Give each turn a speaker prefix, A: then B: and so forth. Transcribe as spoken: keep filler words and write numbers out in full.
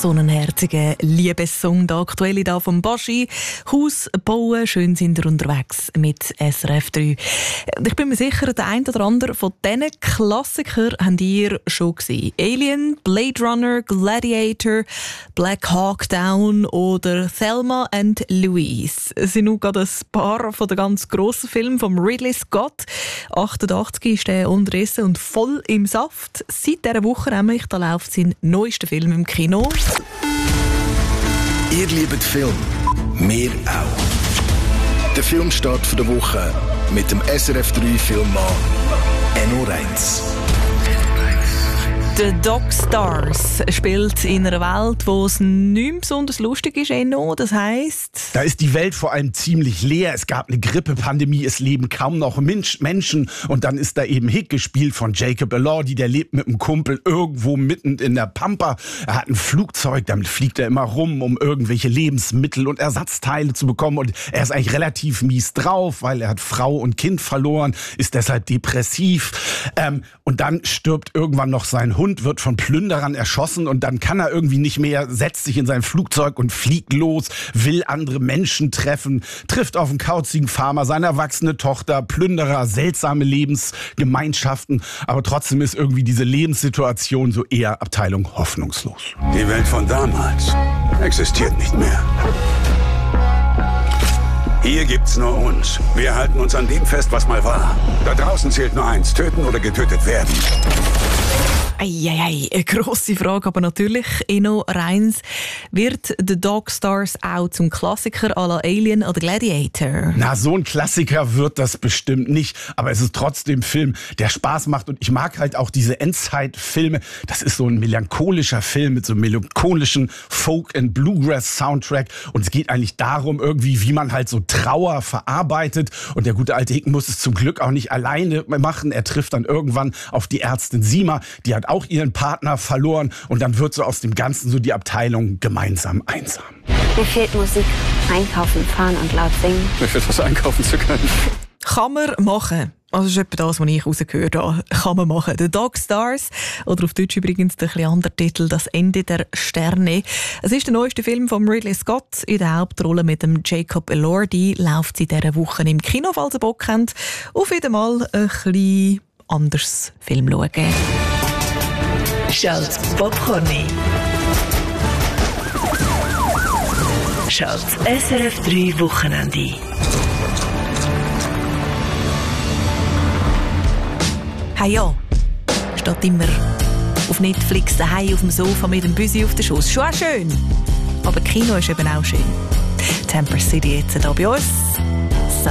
A: So einen herzigen Liebessong, der aktuelle da vom Baschi. Haus bauen, schön sind wir unterwegs mit S R F drei. Ich bin mir sicher, der ein oder andere von diesen Klassikern habt ihr schon gesehen. Alien, Blade Runner, Gladiator, Black Hawk Down oder Thelma and Louise. Es sind nur gerade ein paar von den ganz grossen Filmen von Ridley Scott. achtundachtzig ist der unterdessen und voll im Saft. Seit dieser Woche nämlich, da läuft sein neuester Film im Kino.
B: Ihr liebt Film, wir auch. Der Filmstart der Woche mit dem S R F drei Filmmann Enno Reins.
A: The Dog Stars spielt in einer Welt, wo es nicht mehr besonders lustig ist, Enno. Das heisst...
C: Da ist die Welt vor allem ziemlich leer. Es gab eine Grippepandemie, es leben kaum noch Mensch, Menschen. Und dann ist da eben Hick, gespielt von Jacob Elordi. Der lebt mit einem Kumpel irgendwo mitten in der Pampa. Er hat ein Flugzeug, damit fliegt er immer rum, um irgendwelche Lebensmittel und Ersatzteile zu bekommen. Und er ist eigentlich relativ mies drauf, weil er hat Frau und Kind verloren, ist deshalb depressiv. Ähm, und dann stirbt irgendwann noch sein Hund, wird von Plünderern erschossen und dann kann er irgendwie nicht mehr, setzt sich in sein Flugzeug und fliegt los, will andere Menschen treffen, trifft auf einen kauzigen Farmer, seine erwachsene Tochter, Plünderer, seltsame Lebensgemeinschaften, aber trotzdem ist irgendwie diese Lebenssituation so eher Abteilung hoffnungslos.
D: Die Welt von damals existiert nicht mehr. Hier gibt's nur uns. Wir halten uns an dem fest, was mal war. Da draußen zählt nur eins, töten oder getötet werden.
A: Eieiei, eine grosse Frage, aber natürlich, Enno Reins, wird The Dog Stars auch zum Klassiker à la Alien oder Gladiator?
C: Na, so ein Klassiker wird das bestimmt nicht, aber es ist trotzdem ein Film, der Spaß macht und ich mag halt auch diese Endzeitfilme. Das ist so ein melancholischer Film mit so einem melancholischen Folk- and Bluegrass-Soundtrack und es geht eigentlich darum irgendwie, wie man halt so Trauer verarbeitet und der gute alte Hick muss es zum Glück auch nicht alleine machen. Er trifft dann irgendwann auf die Ärztin Sima, die hat auch ihren Partner verloren und dann wird so aus dem Ganzen so die Abteilung gemeinsam einsam.
E: Mir fehlt Musik. Einkaufen, fahren und laut singen.
D: Mir fehlt was einkaufen zu können.
A: Kann man machen. Also das ist etwa das, was ich rausgehört habe. Kann man machen. The Dog Stars, oder auf Deutsch übrigens der etwas andere Titel, Das Ende der Sterne. Es ist der neueste Film von Ridley Scott. In der Hauptrolle mit dem Jacob Elordi läuft sie diese Woche im Kino, falls ihr Bock habt. Auf jeden Fall ein bisschen anders Film schauen.
F: Schaut Popcorn. Schaut S R F drei Wochenende.
A: Hey ja, steht immer auf Netflix daheim auf dem Sofa mit dem Büsi auf den Schoß. Schon auch schön. Aber Kino ist eben auch schön. Temper City jetzt hier bei uns.